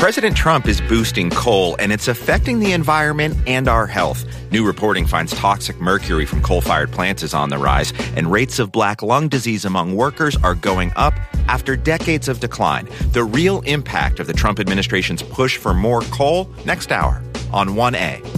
President Trump is boosting coal, and it's affecting the environment and our health. New reporting finds toxic mercury from coal-fired plants is on the rise, and rates of black lung disease among workers are going up after decades of decline. The real impact of the Trump administration's push for more coal, next hour on 1A.